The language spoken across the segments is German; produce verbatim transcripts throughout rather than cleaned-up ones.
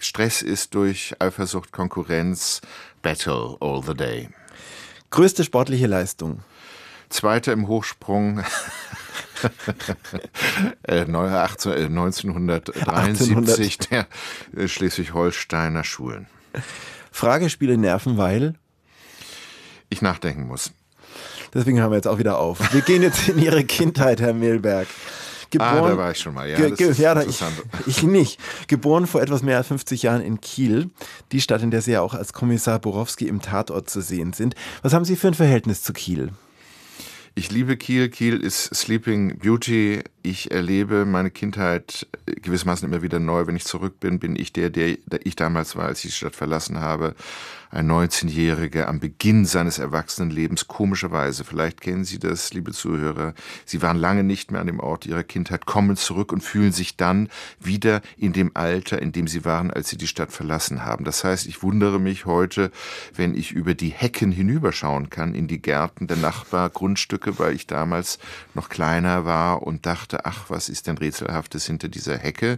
Stress ist durch Eifersucht, Konkurrenz, Battle all the day. Größte sportliche Leistung? Zweiter im Hochsprung neunzehnhundertdreiundsiebzig der Schleswig-Holsteiner Schulen. Fragespiele nerven, weil? Ich nachdenken muss. Deswegen hören wir jetzt auch wieder auf. Wir gehen jetzt in Ihre Kindheit, Herr Milberg. Geboren, ah, da war ich schon mal. Ja, ge- das ge- ist ja interessant. Ich, ich nicht. Geboren vor etwas mehr als fünfzig Jahren in Kiel. Die Stadt, in der Sie ja auch als Kommissar Borowski im Tatort zu sehen sind. Was haben Sie für ein Verhältnis zu Kiel? Ich liebe Kiel. Kiel ist Sleeping Beauty. Ich erlebe meine Kindheit gewissermaßen immer wieder neu. Wenn ich zurück bin, bin ich der, der, der ich damals war, als ich die Stadt verlassen habe. Ein neunzehnjähriger am Beginn seines Erwachsenenlebens, komischerweise. Vielleicht kennen Sie das, liebe Zuhörer. Sie waren lange nicht mehr an dem Ort Ihrer Kindheit, kommen zurück und fühlen sich dann wieder in dem Alter, in dem Sie waren, als Sie die Stadt verlassen haben. Das heißt, ich wundere mich heute, wenn ich über die Hecken hinüberschauen kann, in die Gärten der Nachbargrundstücke, weil ich damals noch kleiner war und dachte, ach, was ist denn Rätselhaftes hinter dieser Hecke?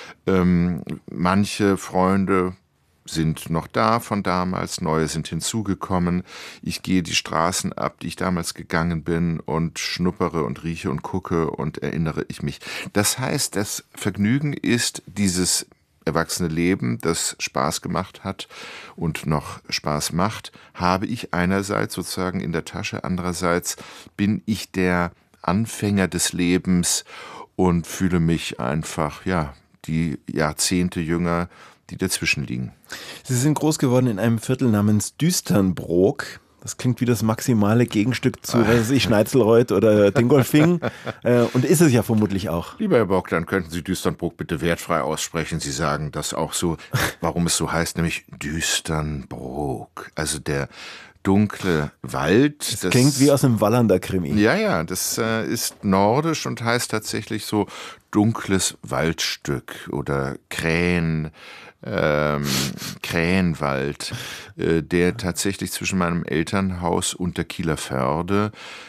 Ähm, manche Freunde sind noch da von damals, neue sind hinzugekommen. Ich gehe die Straßen ab, die ich damals gegangen bin und schnuppere und rieche und gucke und erinnere ich mich. Das heißt, das Vergnügen ist dieses erwachsene Leben, das Spaß gemacht hat und noch Spaß macht, habe ich einerseits sozusagen in der Tasche, andererseits bin ich der Anfänger des Lebens und fühle mich einfach, ja, die Jahrzehnte jünger, die dazwischen liegen. Sie sind groß geworden in einem Viertel namens Düsternbrook. Das klingt wie das maximale Gegenstück zu, was weiß ich, Schneizelreuth oder Dingolfing. äh, und ist es ja vermutlich auch. Lieber Herr Bock, dann könnten Sie Düsternbrook bitte wertfrei aussprechen. Sie sagen das auch so, warum es so heißt, nämlich Düsternbrook. Also der dunkle Wald. Das, das klingt wie aus einem Wallander-Krimi. Ja, ja, das äh, ist nordisch und heißt tatsächlich so dunkles Waldstück oder Krähen. Ähm, Krähenwald, äh, der tatsächlich zwischen meinem Elternhaus und der Kieler Förde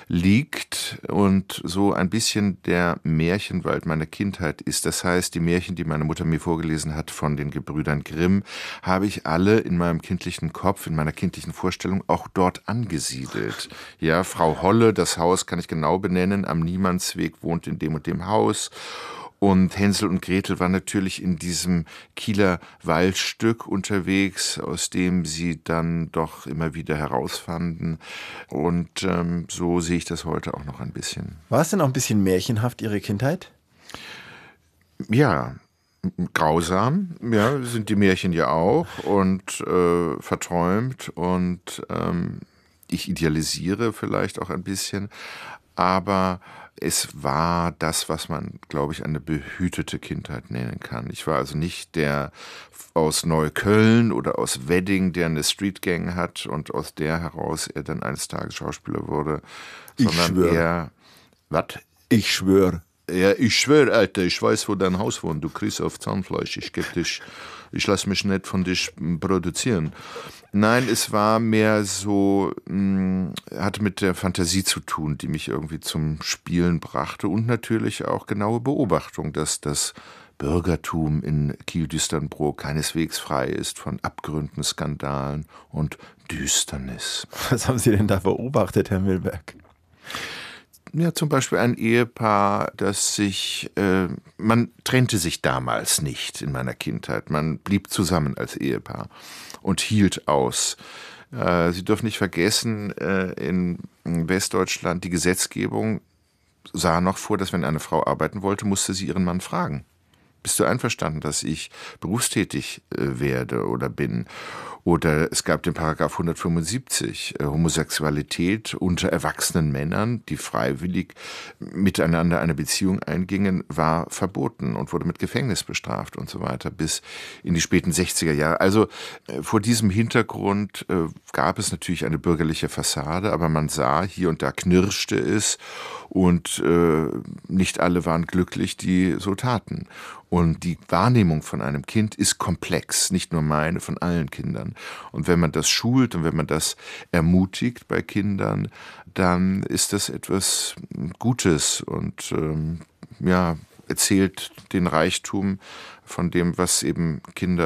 liegt und so ein bisschen der Märchenwald meiner Kindheit ist. Das heißt, die Märchen, die meine Mutter mir vorgelesen hat von den Gebrüdern Grimm, habe ich alle in meinem kindlichen Kopf, in meiner kindlichen Vorstellung auch dort angesiedelt. Ja, Frau Holle, das Haus kann ich genau benennen, am Niemandsweg wohnt in dem und dem Haus. Und Hänsel und Gretel waren natürlich in diesem Kieler Waldstück unterwegs, aus dem sie dann doch immer wieder herausfanden. Und ähm, so sehe ich das heute auch noch ein bisschen. War es denn auch ein bisschen märchenhaft, Ihre Kindheit? Ja, grausam, ja, sind die Märchen ja auch und äh, verträumt und ähm, ich idealisiere vielleicht auch ein bisschen, aber es war das, was man, glaube ich, eine behütete Kindheit nennen kann. Ich war also nicht der aus Neukölln oder aus Wedding, der eine Streetgang hat und aus der heraus er dann eines Tages Schauspieler wurde, sondern schwör. er, was? Ich schwöre. Ja, ich schwöre, Alter, ich weiß, wo dein Haus wohnt. Du kriegst auf Zahnfleisch. Ich geb dich, ich lass mich nicht von dich produzieren. Nein, es war mehr so, mh, hatte mit der Fantasie zu tun, die mich irgendwie zum Spielen brachte und natürlich auch genaue Beobachtung, dass das Bürgertum in Kiel-Düsternbrook keineswegs frei ist von Abgründen, Skandalen und Düsternis. Was haben Sie denn da beobachtet, Herr Milberg? Ja, zum Beispiel ein Ehepaar, das sich, äh, man trennte sich damals nicht in meiner Kindheit. Man blieb zusammen als Ehepaar und hielt aus. Äh, Sie dürfen nicht vergessen, äh, in Westdeutschland die Gesetzgebung sah noch vor, dass wenn eine Frau arbeiten wollte, musste sie ihren Mann fragen. Bist du einverstanden, dass ich berufstätig äh, werde oder bin? Oder es gab den Paragraph hundertfünfundsiebzig, äh, Homosexualität unter erwachsenen Männern, die freiwillig miteinander eine Beziehung eingingen, war verboten und wurde mit Gefängnis bestraft und so weiter bis in die späten sechziger Jahre. Also äh, vor diesem Hintergrund äh, gab es natürlich eine bürgerliche Fassade, aber man sah, hier und da knirschte es und äh, nicht alle waren glücklich, die so taten. Und die Wahrnehmung von einem Kind ist komplex, nicht nur meine, von allen Kindern. Und wenn man das schult und wenn man das ermutigt bei Kindern, dann ist das etwas Gutes und ähm, ja, erzählt den Reichtum von dem, was eben Kinder